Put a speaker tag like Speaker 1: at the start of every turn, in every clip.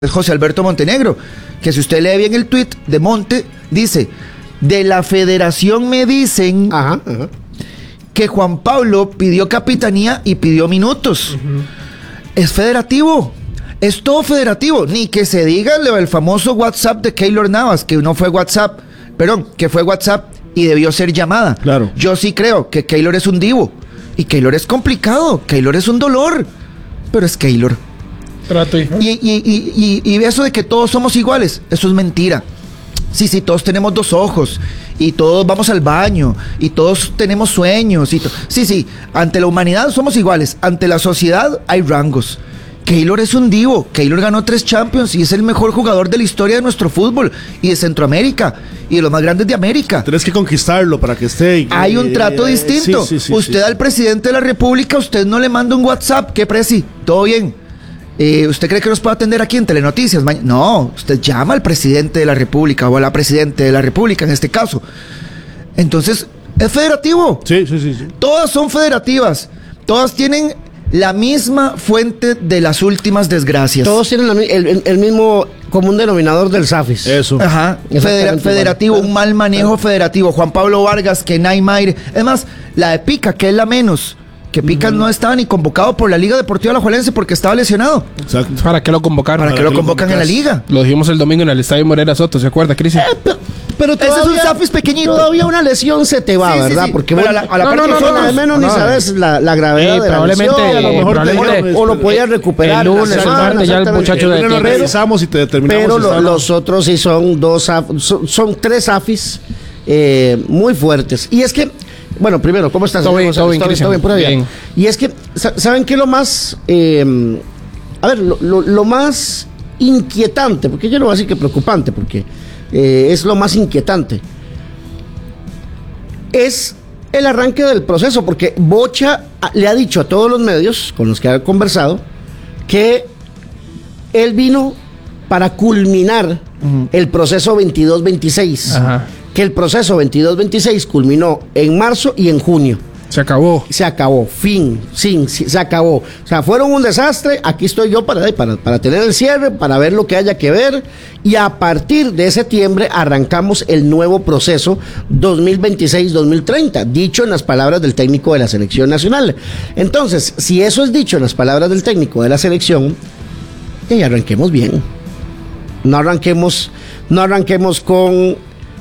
Speaker 1: José Alberto Montenegro, que si usted lee bien el tuit de Monte, dice, de la federación me dicen que Juan Pablo pidió capitanía y pidió minutos. Es federativo, es todo federativo, ni que se diga el famoso WhatsApp de Keylor Navas, que no fue WhatsApp, perdón, que fue WhatsApp y debió ser llamada.
Speaker 2: Claro.
Speaker 1: Yo sí creo que Keylor es un divo, y Keylor es complicado, Keylor es un dolor, pero es Keylor. Y eso de que todos somos iguales, eso es mentira. Sí, todos tenemos dos ojos y todos vamos al baño y todos tenemos sueños. Sí, ante la humanidad somos iguales, ante la sociedad hay rangos. Keylor es un divo, Keylor ganó 3 Champions y es el mejor jugador de la historia de nuestro fútbol y de Centroamérica y de los más grandes de América.
Speaker 2: Tienes que conquistarlo para que esté.
Speaker 1: Hay un trato distinto. Usted al presidente de la República, usted no le manda un WhatsApp, ¿qué presi? ¿Todo bien? ¿Usted cree que nos puede atender aquí en Telenoticias? No, usted llama al presidente de la República o a la presidenta de la República en este caso. Entonces, es federativo.
Speaker 2: Sí.
Speaker 1: Todas son federativas. Todas tienen la misma fuente de las últimas desgracias.
Speaker 3: Todos tienen el mismo común denominador del SAFIS.
Speaker 2: Eso.
Speaker 1: Ajá. Federativo, un mal manejo federativo. Juan Pablo Vargas, Kenay Mayre. Es más, la de Pica, que es la menos. Que Pica no estaba ni convocado por la Liga Deportiva Alajuelense porque estaba lesionado.
Speaker 2: Exacto.
Speaker 4: ¿Para qué lo convocaron?
Speaker 1: ¿Para qué lo convocan en la Liga?
Speaker 4: Lo dijimos el domingo en el Estadio Morera Soto, ¿se acuerda, Cristian?
Speaker 3: Pero
Speaker 1: ese es un Zafis pequeñito.
Speaker 3: Todavía una lesión se te va, ¿verdad?
Speaker 1: Sí.
Speaker 3: Porque
Speaker 1: pero
Speaker 3: bueno,
Speaker 1: a la parte
Speaker 3: de menos ni sabes la gravedad de la lesión.
Speaker 2: A lo mejor
Speaker 3: o lo podías recuperar.
Speaker 4: El lunes, el martes, ya el muchacho de
Speaker 2: lo revisamos y te determinamos.
Speaker 3: Pero los otros sí son son 3 Zafis muy fuertes. Y es que, bueno, primero, ¿cómo estás?
Speaker 4: Todo bien,
Speaker 3: por allá. Bien. Y es que, ¿saben qué es lo más? Lo más inquietante, porque yo no voy a decir que preocupante, porque es lo más inquietante. Es el arranque del proceso, porque Bocha le ha dicho a todos los medios con los que ha conversado que él vino para culminar el proceso 22-26.
Speaker 4: Ajá.
Speaker 3: Que el proceso 22-26 culminó en marzo y en junio.
Speaker 4: Se acabó.
Speaker 3: Se acabó, se acabó. O sea, fueron un desastre. Aquí estoy yo para tener el cierre, para ver lo que haya que ver. Y a partir de septiembre arrancamos el nuevo proceso 2026-2030, dicho en las palabras del técnico de la selección nacional. Entonces, si eso es dicho en las palabras del técnico de la selección, ya arranquemos bien. No arranquemos con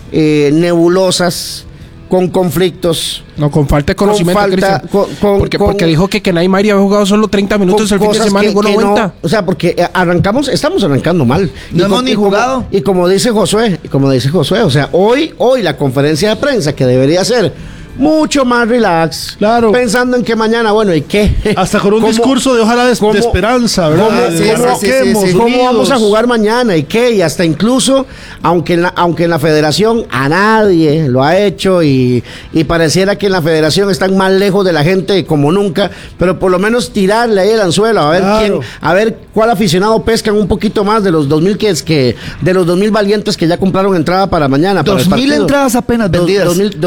Speaker 3: nebulosas, con conflictos.
Speaker 4: No, con falta de conocimiento, Cristian. Porque dijo que Kenay Mayre había jugado solo 30 minutos el fin de semana y jugó 90.
Speaker 3: No, o sea, porque estamos arrancando mal.
Speaker 1: No hemos ni jugado.
Speaker 3: Y como dice Josué, o sea, hoy la conferencia de prensa que debería ser mucho más relax,
Speaker 2: claro,
Speaker 3: pensando en que mañana, bueno, ¿y qué?
Speaker 2: Hasta con un discurso de ojalá de esperanza, ¿verdad?
Speaker 3: ¿Cómo vamos a jugar mañana? ¿Y qué? Y hasta incluso, aunque en la federación a nadie lo ha hecho y pareciera que en la federación están más lejos de la gente como nunca, pero por lo menos tirarle ahí el anzuelo, a ver a ver cuál aficionado pescan un poquito más de los 2000 de los 2000 valientes que ya compraron entrada para mañana.
Speaker 1: 2000 entradas apenas vendidas.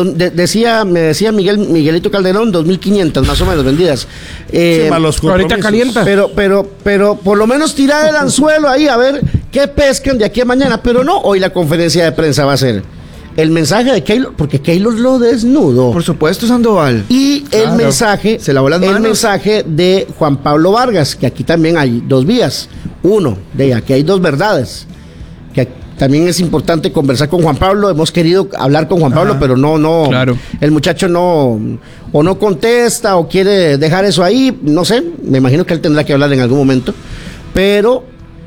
Speaker 3: Me decía Miguelito Calderón, 2.500 más o menos vendidas.
Speaker 4: Ahorita calienta.
Speaker 3: Pero por lo menos tirar el anzuelo ahí a ver qué pescan de aquí a mañana. Pero no, hoy la conferencia de prensa va a ser el mensaje de Keylor, porque Keylor lo desnudó.
Speaker 1: Por supuesto, Sandoval.
Speaker 3: Y el mensaje,
Speaker 1: se lavó las manos.
Speaker 3: El mensaje de Juan Pablo Vargas, que aquí también hay 2 vías. Uno, aquí hay 2 verdades. Que también es importante conversar con Juan Pablo. Hemos querido hablar con Juan Pablo, pero no.
Speaker 4: Claro.
Speaker 3: El muchacho no contesta o quiere dejar eso ahí. No sé, me imagino que él tendrá que hablar en algún momento. Pero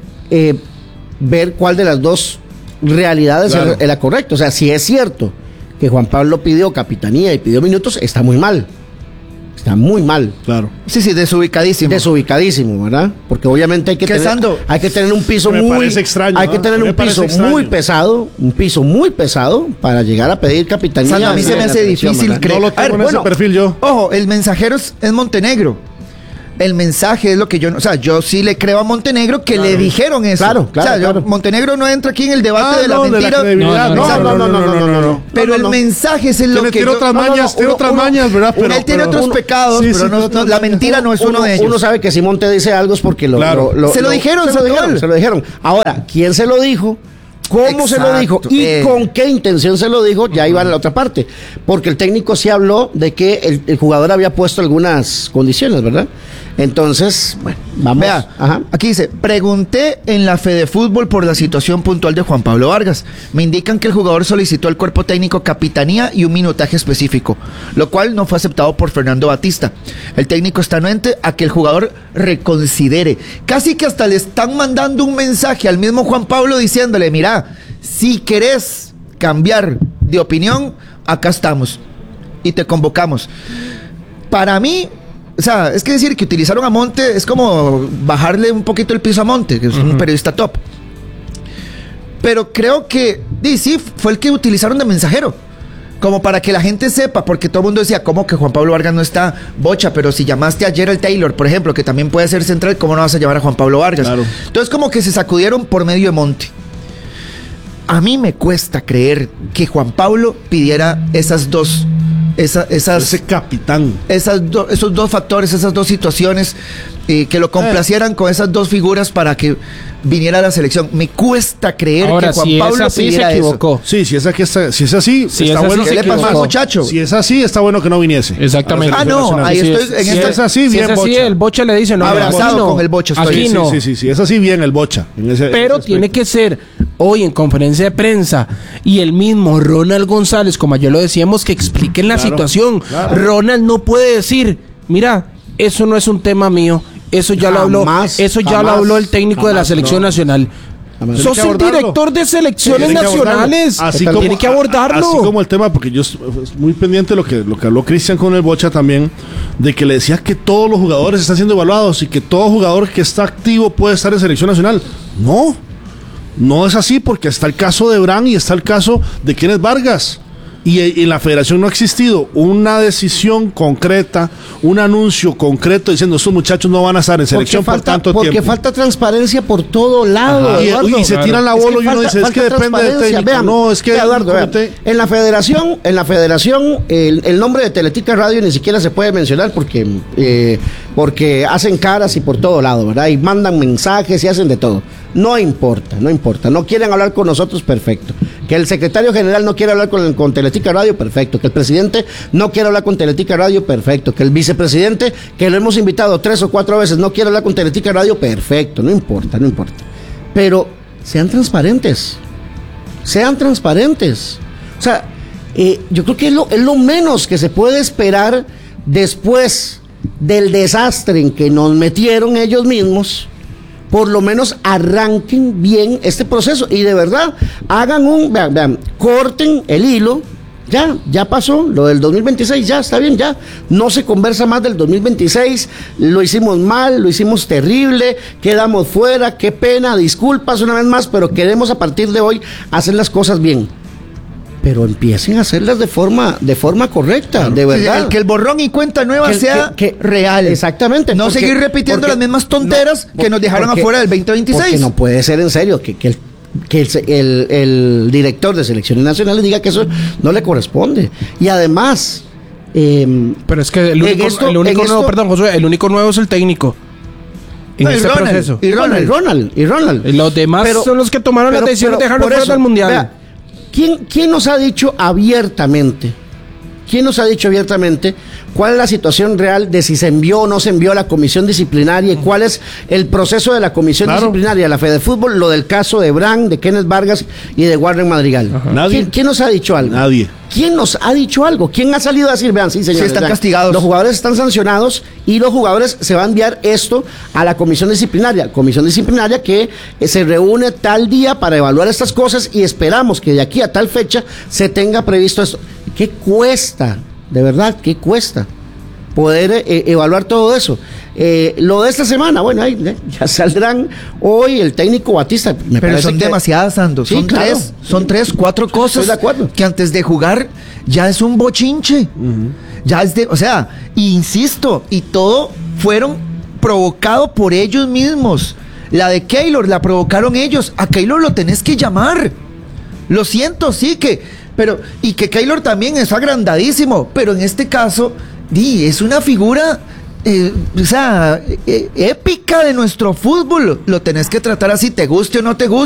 Speaker 3: ver cuál de las 2 realidades es la correcta. O sea, si es cierto que Juan Pablo pidió capitanía y pidió minutos, está muy mal. Está muy mal.
Speaker 2: Claro.
Speaker 1: Sí,
Speaker 3: Desubicadísimo, ¿verdad? Porque obviamente hay que tener un piso muy pesado para llegar a pedir capitanía.
Speaker 1: Sando, a mí se me hace difícil creer.
Speaker 2: No lo tengo en ese perfil yo.
Speaker 1: Ojo, el mensajero es Montenegro. el mensaje es lo que yo... O sea, yo sí le creo a Montenegro que le dijeron eso. Claro. Montenegro no entra aquí en el debate de la mentira. No. Pero el mensaje es lo que...
Speaker 2: Tiene otras mañas, ¿verdad?
Speaker 1: Pero él tiene otros pecados, pero la mentira no es uno de ellos.
Speaker 3: Uno sabe que si Monte dice algo es porque
Speaker 1: se lo dijeron.
Speaker 3: Ahora, ¿quién se lo dijo? ¿Cómo se lo dijo? ¿Y con qué intención se lo dijo? Ya iba a la otra parte. Porque el técnico sí habló de que el jugador había puesto algunas condiciones, ¿verdad? Entonces, bueno, vamos.
Speaker 1: Vea, aquí dice, pregunté en la Fedefútbol por la situación puntual de Juan Pablo Vargas. Me indican que el jugador solicitó al cuerpo técnico capitanía y un minutaje específico, lo cual no fue aceptado por Fernando Batista. El técnico está anuente a que el jugador reconsidere. Casi que hasta le están mandando un mensaje al mismo Juan Pablo diciéndole, mira, si querés cambiar de opinión, acá estamos y te convocamos. Para mí, o sea, es que decir que utilizaron a Monte es como bajarle un poquito el piso a Monte, que es un periodista top. Pero creo que, sí, fue el que utilizaron de mensajero, como para que la gente sepa, porque todo el mundo decía, ¿cómo que Juan Pablo Vargas no está? Bocha, pero si llamaste a Gerald Taylor, por ejemplo, que también puede ser central, ¿cómo no vas a llamar a Juan Pablo Vargas? Claro. Entonces como que se sacudieron por medio de Monte. A mí me cuesta creer que Juan Pablo pidiera ese
Speaker 2: capitán.
Speaker 1: Esos dos factores, esas dos situaciones, que lo complacieran con esas dos figuras para que viniera a la selección. Me cuesta creer que Juan Pablo pidiera
Speaker 2: eso. Sí, si es así, está bueno.
Speaker 1: ¿Qué le pasó al muchacho?
Speaker 2: Si es así, está bueno que no viniese.
Speaker 4: Exactamente.
Speaker 1: Ahí estoy.
Speaker 2: Si es así, bien Bocha.
Speaker 4: Si el Bocha le dice, no,
Speaker 1: abrazado con el Bocha estoy.
Speaker 4: Aquí no.
Speaker 2: Sí, es así, bien el Bocha.
Speaker 4: Pero tiene que ser hoy en conferencia de prensa y el mismo Ronald González, como ayer lo decíamos, que expliquen la situación. Claro. Ronald no puede decir, mira, eso no es un tema mío. Eso ya lo habló el técnico de la selección nacional. Sos el director de selecciones nacionales. Tiene que abordarlo.
Speaker 2: Así como el tema, porque yo muy pendiente de lo que habló Cristian con el Bocha también, de que le decía que todos los jugadores están siendo evaluados y que todo jugador que está activo puede estar en selección nacional. No es así, porque está el caso de Bran y está el caso de Kenneth Vargas. Y en la federación no ha existido una decisión concreta, un anuncio concreto diciendo estos muchachos no van a estar en selección por tanto tiempo.
Speaker 3: Porque falta transparencia por todo lado.
Speaker 2: Y se tiran la bola y uno dice, es que depende del técnico.
Speaker 3: Vean, no, es que Eduardo, en la federación, el nombre de Teletica Radio ni siquiera se puede mencionar porque hacen caras y por todo lado, ¿verdad? Y mandan mensajes y hacen de todo. No importa. No quieren hablar con nosotros, perfecto. Que el secretario general no quiere hablar con Teletica Radio, perfecto. Que el presidente no quiere hablar con Teletica Radio, perfecto. Que el vicepresidente, que lo hemos invitado 3 o 4 veces, no quiere hablar con Teletica Radio, perfecto. No importa. Pero sean transparentes. O sea, yo creo que es lo menos que se puede esperar después del desastre en que nos metieron ellos mismos. Por lo menos arranquen bien este proceso y de verdad hagan vean, corten el hilo. Ya pasó lo del 2026, ya está bien, ya no se conversa más del 2026. Lo hicimos mal, lo hicimos terrible, quedamos fuera, qué pena, disculpas una vez más, pero queremos a partir de hoy hacer las cosas bien. Pero empiecen a hacerlas de forma correcta, claro. De verdad.
Speaker 1: Que el borrón y cuenta nueva sea real.
Speaker 3: Exactamente.
Speaker 1: No seguir repitiendo las mismas tonteras que nos dejaron afuera del 2026.
Speaker 3: Porque no puede ser en serio que el director de selecciones nacionales diga que eso no le corresponde. Y además...
Speaker 4: pero es que el único nuevo es el técnico. En este proceso.
Speaker 3: Y Ronald.
Speaker 4: Y los demás son los que tomaron la decisión de dejarlo fuera del Mundial.
Speaker 3: Vea, ¿Quién nos ha dicho abiertamente? ¿Cuál es la situación real de si se envió o no se envió a la comisión disciplinaria y cuál es el proceso de la comisión disciplinaria? La Fedefútbol, lo del caso de Bran, de Kenneth Vargas y de Warren Madrigal. ¿Quién nos ha dicho algo?
Speaker 2: Nadie.
Speaker 3: ¿Quién nos ha dicho algo? ¿Quién ha salido a decir, vean, sí, señores,
Speaker 1: están castigados?
Speaker 3: Los jugadores están sancionados y los jugadores se va a enviar esto a la comisión disciplinaria. Comisión disciplinaria que se reúne tal día para evaluar estas cosas y esperamos que de aquí a tal fecha se tenga previsto esto. ¿Qué cuesta? De verdad, ¿qué cuesta poder evaluar todo eso? Lo de esta semana, bueno, ahí ya saldrán hoy el técnico Batista.
Speaker 1: Pero son demasiadas, Sando. Sí, son 3, 4 cosas que antes de jugar ya es un bochinche. Ya es o sea, insisto, y todo fueron provocado por ellos mismos. La de Keylor la provocaron ellos. A Keylor lo tenés que llamar. Lo siento, sí que... y que Keylor también es agrandadísimo. Pero en este caso, es una figura... épica de nuestro fútbol. Lo tenés que tratar así, te guste o no te guste.